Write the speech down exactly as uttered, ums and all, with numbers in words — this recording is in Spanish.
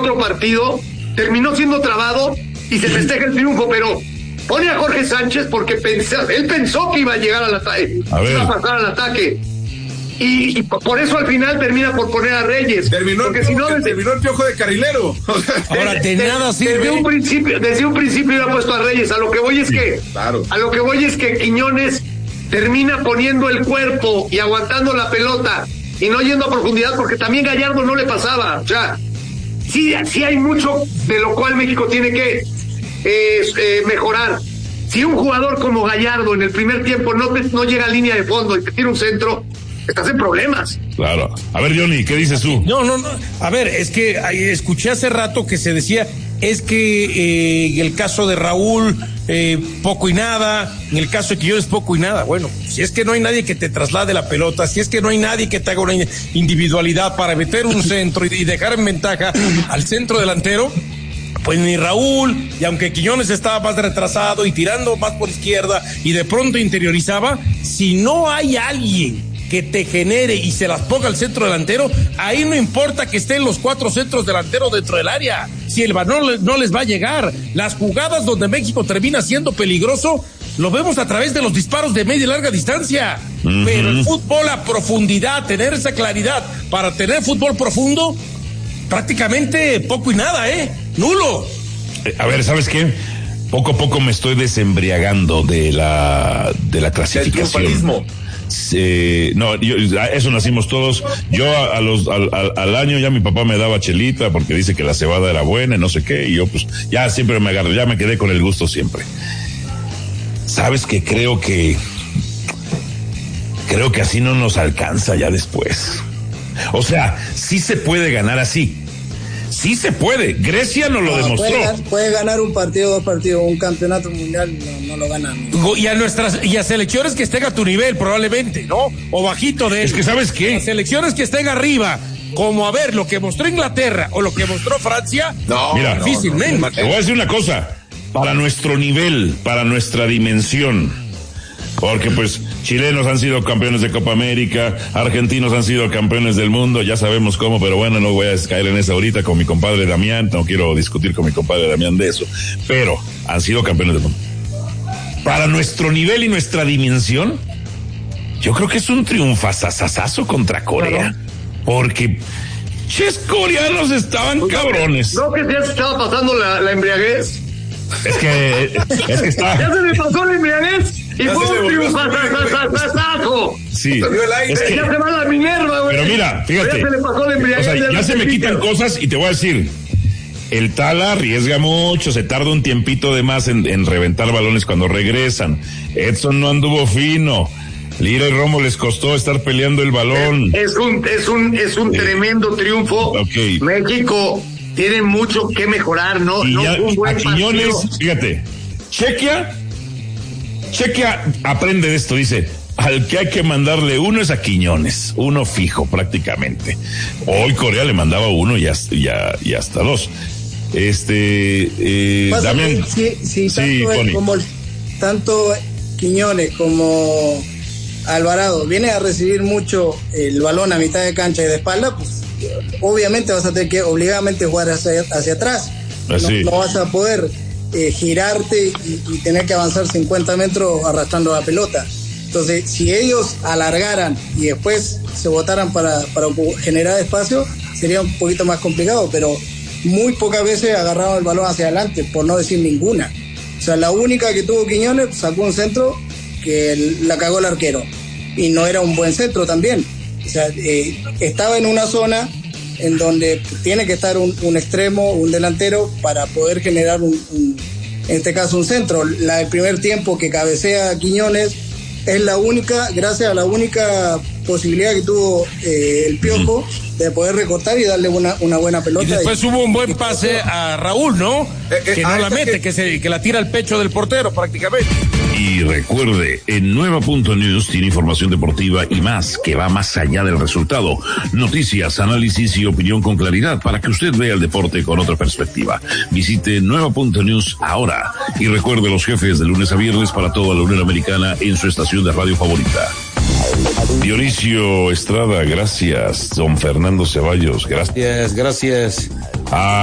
otro partido, terminó siendo trabado y se festeja el triunfo, pero pone a Jorge Sánchez porque pensó, él pensó que iba a llegar al ataque, iba a pasar al ataque. Y, y por eso al final termina por poner a Reyes. Terminó, porque el, si no, desde, terminó el piojo de carrilero. Ahora, de, de nada sirve. Desde un principio, desde un principio iba puesto a Reyes. A lo que voy es que, claro. a lo que voy es que Quiñones termina poniendo el cuerpo y aguantando la pelota y no yendo a profundidad, porque también Gallardo no le pasaba. O sea, sí, sí hay mucho de lo cual México tiene que eh, eh, mejorar. Si un jugador como Gallardo en el primer tiempo no, te, no llega a línea de fondo y te tira un centro, estás en problemas. Claro. A ver, Johnny, ¿qué dices tú? No, no, no. A ver, es que escuché hace rato que se decía, es que eh, en el caso de Raúl, eh, poco y nada, en el caso de Quiñones, poco y nada. Bueno, si es que no hay nadie que te traslade la pelota, si es que no hay nadie que te haga una individualidad para meter un centro y, y dejar en ventaja al centro delantero, pues ni Raúl, y aunque Quiñones estaba más retrasado y tirando más por izquierda y de pronto interiorizaba, si no hay alguien que te genere y se las ponga al centro delantero, ahí no importa que estén los cuatro centros delanteros dentro del área, si el balón no les va a llegar. Las jugadas donde México termina siendo peligroso, lo vemos a través de los disparos de media y larga distancia. Uh-huh. Pero el fútbol a profundidad, tener esa claridad para tener fútbol profundo, prácticamente poco y nada, ¿eh? Nulo. A ver, ¿sabes qué? Poco a poco me estoy desembriagando de la de la clasificación. Eh, no, yo, eso nacimos todos. Yo a, a los al, al, al año ya mi papá me daba chelita porque dice que la cebada era buena y no sé qué, y yo pues ya siempre me agarro, ya me quedé con el gusto siempre. Sabes que creo que creo que así no nos alcanza ya después. O sea, sí se puede ganar así. Sí se puede. Grecia nos lo no, demostró. Puede, puede ganar un partido, dos partidos, un campeonato mundial, no, no lo ganan. Y a nuestras, y a selecciones que estén a tu nivel, probablemente, ¿no? O bajito de él. Es que, ¿sabes qué? A selecciones que estén arriba, como a ver, lo que mostró Inglaterra o lo que mostró Francia, no, mira, difícilmente. No, no, no. Te voy a decir una cosa. Para nuestro nivel, para nuestra dimensión, porque pues chilenos han sido campeones de Copa América, argentinos han sido campeones del mundo, ya sabemos cómo, pero bueno, no voy a caer en esa ahorita con mi compadre Damián, no quiero discutir con mi compadre Damián de eso, pero han sido campeones del mundo. Para nuestro nivel y nuestra dimensión, yo creo que es un triunfazazazazo contra Corea, claro. Porque ches coreanos estaban pues, cabrones. ¿No que ya se estaba pasando la, la embriaguez? Es que, es que está. Ya se me pasó la embriaguez. Y ya fue un triunfazazazazo. Sí. Es que, ya se va la Minerva, güey. Pero mira, fíjate. Ya se le pasó la embriaguez. O sea, ya se me quitan cosas y te voy a decir. El Tala arriesga mucho, se tarda un tiempito de más en, en reventar balones cuando regresan. Edson no anduvo fino. Lira y Romo les costó estar peleando el balón. Es, es un, es un, es un eh, tremendo triunfo. Okay. México tiene mucho que mejorar, ¿no? Y no ya, un buen a Quiñones, partido. Fíjate, Chequia, Chequia aprende de esto, dice, al que hay que mandarle uno es a Quiñones, uno fijo prácticamente. Hoy Corea le mandaba uno y hasta, ya, y hasta dos. Este, eh, Damián. Sí, sí, sí, tanto, como, tanto Quiñones como Alvarado viene a recibir mucho el balón a mitad de cancha y de espalda, pues obviamente vas a tener que obligadamente jugar hacia, hacia atrás. No, no vas a poder eh, girarte y, y tener que avanzar cincuenta metros arrastrando la pelota. Entonces, si ellos alargaran y después se botaran para, para generar espacio, sería un poquito más complicado, pero muy pocas veces agarraron el balón hacia adelante, por no decir ninguna. O sea, la única que tuvo Quiñones sacó un centro que la cagó el arquero. Y no era un buen centro también. O sea, eh, estaba en una zona en donde tiene que estar un, un extremo, un delantero, para poder generar un, un, en este caso un centro. La del primer tiempo que cabecea Quiñones es la única, gracias a la única posibilidad que tuvo eh, el Piojo de poder recortar y darle una, una buena pelota. Y después y, hubo un buen pase a Raúl, ¿no? Eh, eh, que no la mete, que... que se que la tira al pecho del portero prácticamente. Y recuerde, en Nueva Punto News tiene información deportiva y más, que va más allá del resultado. Noticias, análisis y opinión con claridad para que usted vea el deporte con otra perspectiva. Visite Nueva Punto News ahora. Y recuerde los jefes de lunes a viernes para toda la Unión Americana en su estación de radio favorita. Dionisio Estrada, gracias. Don Fernando Ceballos, gracias. Gracias, gracias. Ah.